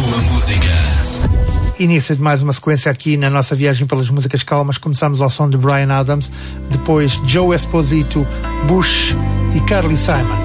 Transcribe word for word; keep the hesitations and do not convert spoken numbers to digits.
tua música. Início de mais uma sequência aqui na nossa viagem pelas músicas calmas. Começamos ao som de Bryan Adams, depois Joe Esposito, Bush e Carly Simon.